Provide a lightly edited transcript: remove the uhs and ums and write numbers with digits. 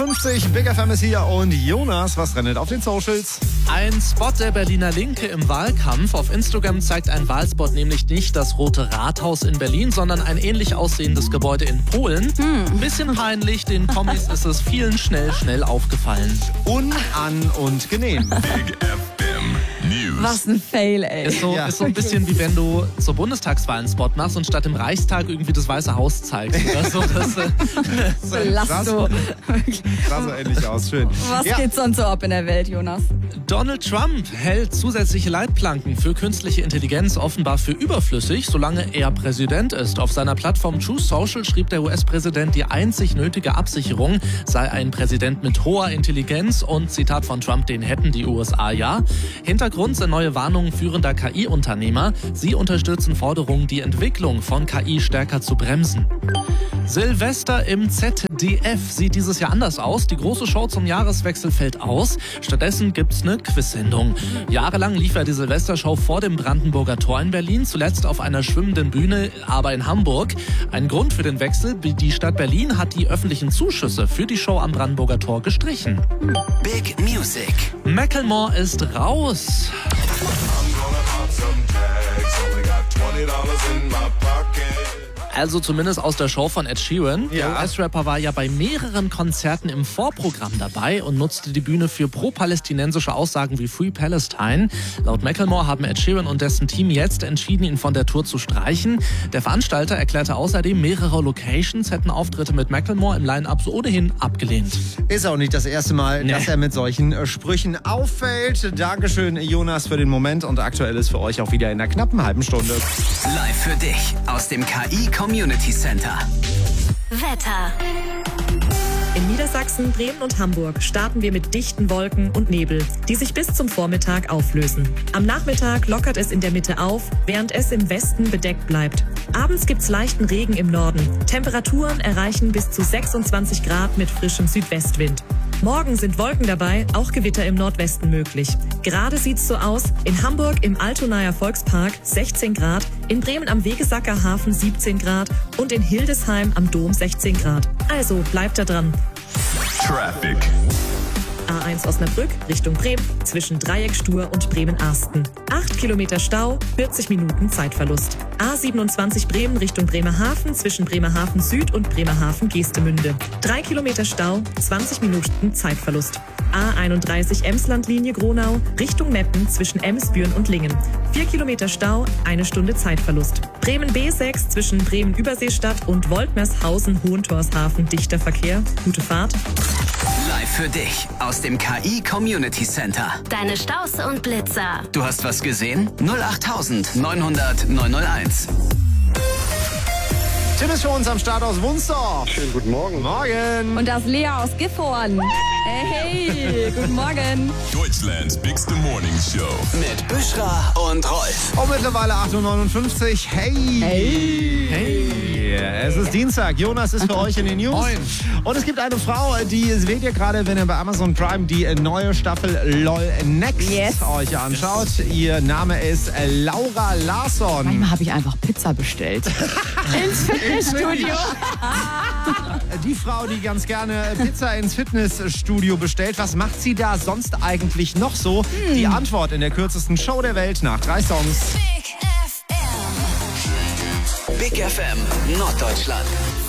50, Big FM ist hier und Jonas, was rennt auf den Socials? Ein Spot der Berliner Linke im Wahlkampf. Auf Instagram zeigt ein Wahlspot nämlich nicht das Rote Rathaus in Berlin, sondern ein ähnlich aussehendes Gebäude in Polen. Bisschen peinlich, den Kommis ist es vielen schnell aufgefallen. Unan und genehm. Big FM News. Was ein Fail, ey. Ist so ein bisschen wie wenn du zur Bundestagswahl einen Spot machst und statt dem Reichstag irgendwie das Weiße Haus zeigst. Oder so, Lass du. Sah so ähnlich aus, schön. Was geht sonst so ab in der Welt, Jonas? Donald Trump hält zusätzliche Leitplanken für künstliche Intelligenz offenbar für überflüssig, solange er Präsident ist. Auf seiner Plattform Truth Social schrieb der US-Präsident, die einzig nötige Absicherung sei ein Präsident mit hoher Intelligenz und, Zitat von Trump, den hätten die USA ja. Hintergrund sind neue Warnungen führender KI-Unternehmer. Sie unterstützen Forderungen, die Entwicklung von KI stärker zu bremsen. Silvester im ZDF sieht dieses Jahr anders aus. Die große Show zum Jahreswechsel fällt aus. Stattdessen gibt's eine Quiz-Sendung. Jahrelang lief ja die Silvestershow vor dem Brandenburger Tor in Berlin, zuletzt auf einer schwimmenden Bühne, aber in Hamburg. Ein Grund für den Wechsel: die Stadt Berlin hat die öffentlichen Zuschüsse für die Show am Brandenburger Tor gestrichen. Big Music. Macklemore ist raus. Also zumindest aus der Show von Ed Sheeran. Ja. Der US-Rapper war ja bei mehreren Konzerten im Vorprogramm dabei und nutzte die Bühne für pro-palästinensische Aussagen wie Free Palestine. Laut Macklemore haben Ed Sheeran und dessen Team jetzt entschieden, ihn von der Tour zu streichen. Der Veranstalter erklärte außerdem, mehrere Locations hätten Auftritte mit Macklemore im Line-Up so ohnehin abgelehnt. Ist auch nicht das erste Mal, dass er mit solchen Sprüchen auffällt. Dankeschön, Jonas, für den Moment. Und aktuell ist für euch auch wieder in einer knappen halben Stunde. Live für dich aus dem KI Community Center. Wetter. In Niedersachsen, Bremen und Hamburg starten wir mit dichten Wolken und Nebel, die sich bis zum Vormittag auflösen. Am Nachmittag lockert es in der Mitte auf, während es im Westen bedeckt bleibt. Abends gibt's leichten Regen im Norden. Temperaturen erreichen bis zu 26 Grad mit frischem Südwestwind. Morgen sind Wolken dabei, auch Gewitter im Nordwesten möglich. Gerade sieht's so aus: in Hamburg im Altonaer Volkspark 16 Grad, in Bremen am Wegesacker Hafen 17 Grad und in Hildesheim am Dom 16 Grad. Also bleibt da dran. Traffic. A1 Osnabrück Richtung Bremen zwischen Dreieckstur und Bremen-Arsten. 8 Kilometer Stau, 40 Minuten Zeitverlust. A27 Bremen Richtung Bremerhaven zwischen Bremerhaven Süd und Bremerhaven Geestemünde. 3 Kilometer Stau, 20 Minuten Zeitverlust. A31 Emslandlinie Gronau Richtung Meppen zwischen Emsbüren und Lingen. 4 Kilometer Stau, 1 Stunde Zeitverlust. Bremen B6 zwischen Bremen-Überseestadt und Woltmershausen-Hohentorshafen dichter Verkehr. Gute Fahrt. Live für dich aus dem KI Community Center. Deine Staus und Blitzer. Du hast was gesehen? 08000 900 901. Tim ist für uns am Start aus Wunstorf. Schönen guten Morgen. Morgen. Und das Lea aus Gifhorn. Hey, guten Morgen. Deutschlands Bigste Morning Show. Mit Büschra und Rolf. Oh, mittlerweile 8.59 Uhr. Hey. Es ist Dienstag. Jonas ist für euch in den News. Moin. Und es gibt eine Frau, die seht ihr gerade, wenn ihr bei Amazon Prime die neue Staffel LOL Next euch anschaut. Ihr Name ist Laura Larsson. Einmal habe ich einfach Pizza bestellt. Ins Fitnessstudio. Die Frau, die ganz gerne Pizza ins Fitnessstudio bestellt. Was macht sie da sonst eigentlich noch so? Die Antwort in der kürzesten Show der Welt nach 3 Songs. Big FM. Big FM Norddeutschland.